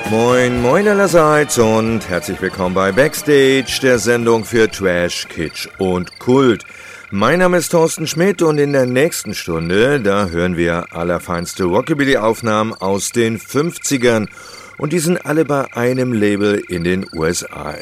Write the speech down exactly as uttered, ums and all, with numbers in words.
Moin, moin allerseits und herzlich willkommen bei Backstage, der Sendung für Trash, Kitsch und Kult. Mein Name ist Thorsten Schmidt und in der nächsten Stunde, da hören wir allerfeinste Rockabilly-Aufnahmen aus den fünfzigern. Und die sind alle bei einem Label in den U S A